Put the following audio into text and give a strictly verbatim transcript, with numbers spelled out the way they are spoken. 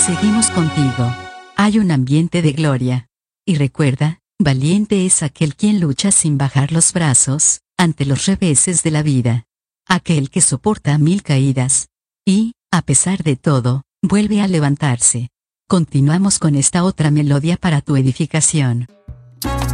seguimos contigo. Hay un ambiente de gloria. Y recuerda, valiente es aquel quien lucha sin bajar los brazos, ante los reveses de la vida. Aquel que soporta mil caídas. Y, a pesar de todo, vuelve a levantarse. Continuamos con esta otra melodía para tu edificación.